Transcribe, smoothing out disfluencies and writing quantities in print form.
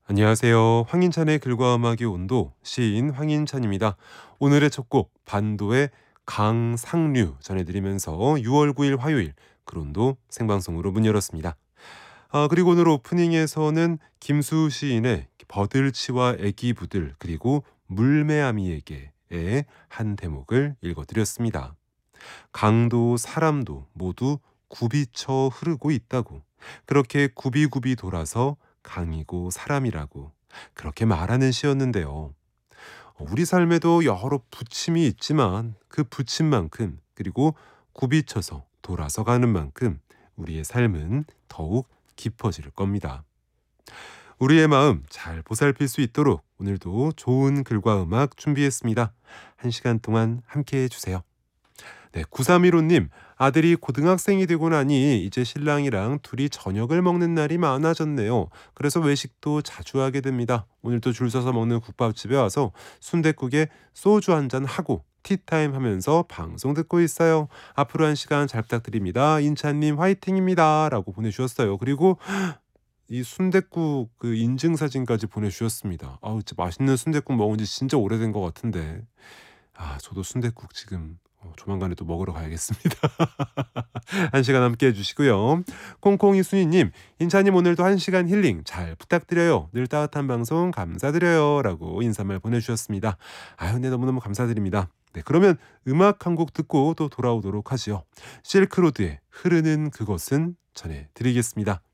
안녕하세요. 황인찬의 글과 음악의 온도 시인 황인찬입니다. 오늘의 첫 곡 반도의 강상류 전해드리면서 6월 9일 화요일 글온도 생방송으로 문 열었습니다. 그리고 오늘 오프닝에서는 김수 시인의 버들치와 애기부들 그리고 물매아미에게의 한 대목을 읽어드렸습니다. 강도 사람도 모두 굽이쳐 흐르고 있다고. 그렇게 굽이굽이 돌아서 강이고 사람이라고 그렇게 말하는 시였는데요. 우리 삶에도 여러 부침이 있지만 그 부침만큼 그리고 굽이쳐서 돌아서 가는 만큼 우리의 삶은 더욱 깊어질 겁니다. 우리의 마음 잘 보살필 수 있도록 오늘도 좋은 글과 음악 준비했습니다. 1시간 동안 함께해 주세요. 네, 9315님, 아들이 고등학생이 되고 나니 이제 신랑이랑 둘이 저녁을 먹는 날이 많아졌네요. 그래서 외식도 자주 하게 됩니다. 오늘도 줄 서서 먹는 국밥집에 와서 순댓국에 소주 한 잔 하고 티타임 하면서 방송 듣고 있어요. 앞으로 1시간 잘 부탁드립니다. 인찬님 화이팅입니다. 라고 보내주셨어요. 그리고 이 순댓국 그 인증사진까지 보내주셨습니다. 아우, 진짜 맛있는 순댓국 먹은 지 진짜 오래된 것 같은데. 저도 순댓국 지금 조만간에 또 먹으러 가야겠습니다. 1시간 함께 해주시고요. 콩콩이 순이님, 인차님 오늘도 1시간 힐링 잘 부탁드려요. 늘 따뜻한 방송 감사드려요. 라고 인사말 보내주셨습니다. 네, 너무너무 감사드립니다. 네, 그러면 음악 한 곡 듣고 또 돌아오도록 하지요. 실크로드의 흐르는 그것은 전해드리겠습니다.